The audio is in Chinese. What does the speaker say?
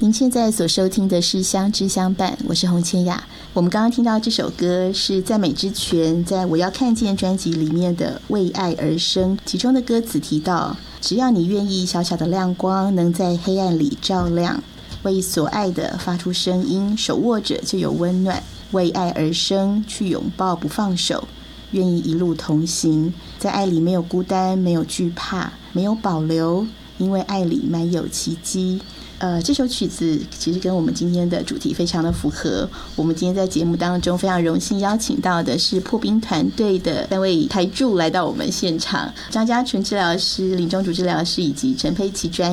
您现在所收听的是相知相伴，我是洪千雅。我们刚刚听到这首歌是赞美之泉在我要看见专辑里面的为爱而生，其中的歌词提到，只要你愿意，小小的亮光能在黑暗里照亮，为所爱的发出声音，手握着就有温暖，为爱而生，去拥抱不放手，愿意一路同行，在爱里没有孤单，没有惧怕，没有保留，因为爱里满有奇迹。这首曲子其实跟我们今天的主题非常的符合。我们今天在节目当中非常荣幸邀请到的是破冰团队的3位台柱来到我们现场，张家纯治疗师、林中主治疗师以及陈佩琪专